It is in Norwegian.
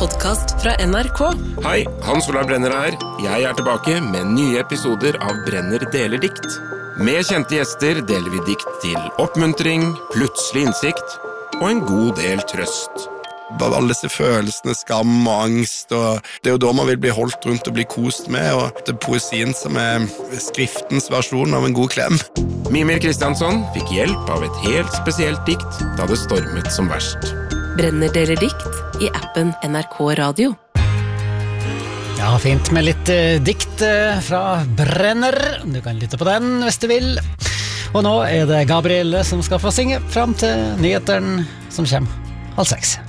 podcast fra NRK. Hei, Hans Olav Brenner her. Jeg tilbake med nye episoder av Brenner deler dikt. Med kjente gjester deler vi dikt til oppmuntring, plutselig innsikt og en god del trøst. Alle disse følelsene, skam og angst, og det er jo da man vil bli holdt rundt og bli kost med, og det er poesien som er skriftens versjon av en god klem. Mimir Kristiansson fikk hjelp av et helt spesielt dikt da det stormet som verst. Brenner deler dikt i appen NRK Radio. Ja, fint med litt dikt fra Brenner. Du kan lytte på den hvis du vil. Og nå er det Gabrielle som skal få synge frem til nyheteren som kommer 5:30.